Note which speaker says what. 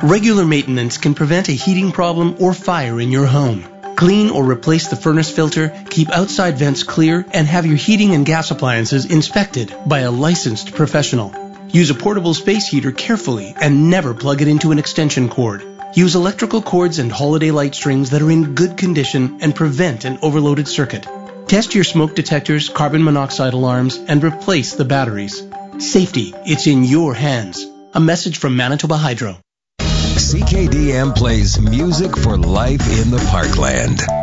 Speaker 1: Regular maintenance can prevent a heating problem or fire in your home. Clean or replace the furnace filter, keep outside vents clear, and have your heating and gas appliances inspected by a licensed professional. Use a portable space heater carefully and never plug it into an extension cord. Use electrical cords and holiday light strings that are in good condition and prevent an overloaded circuit. Test your smoke detectors, carbon monoxide alarms, and replace the batteries. Safety, it's in your hands. A message from Manitoba Hydro.
Speaker 2: CKDM plays music for life in the Parkland.